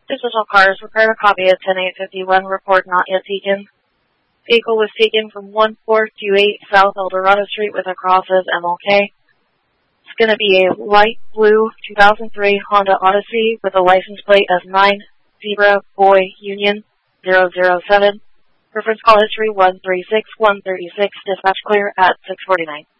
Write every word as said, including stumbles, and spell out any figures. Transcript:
Digital cars, repair a copy of ten eight fifty-one, report not yet taken. Vehicle was taken from one four two eight South Eldorado Street with a cross as M L K. It's going to be a light blue two thousand three Honda Odyssey with a license plate of nine Zebra Boy Union zero zero seven. Reference call history one three six one three six. Dispatch clear at six forty-nine.